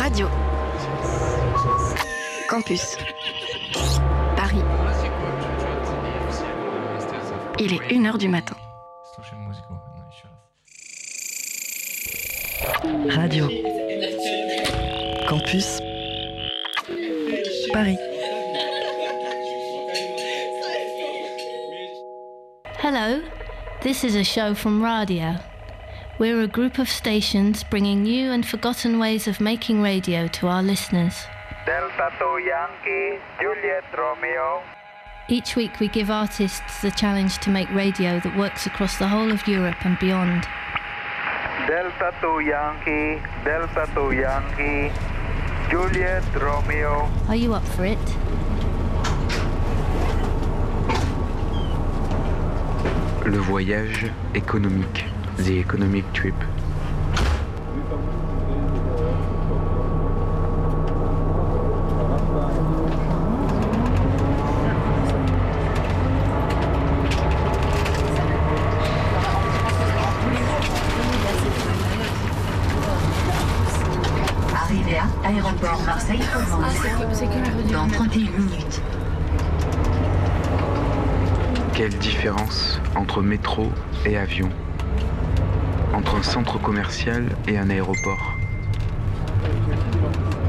Radio. Campus. Paris. Il est 1h du matin. Radio. Campus. Paris. Hello, this is a show from Radio. We're a group of stations bringing new and forgotten ways of making radio to our listeners. Delta 2 Yankee, Juliet Romeo. Each week we give artists the challenge to make radio that works across the whole of Europe and beyond. Delta 2 Yankee, Juliet Romeo. Are you up for it? Le voyage économique, the economic trip. Arrivée à aéroport Marseille-Provence dans 31 minutes. Quelle différence entre métro et avion, entre un centre commercial et un aéroport.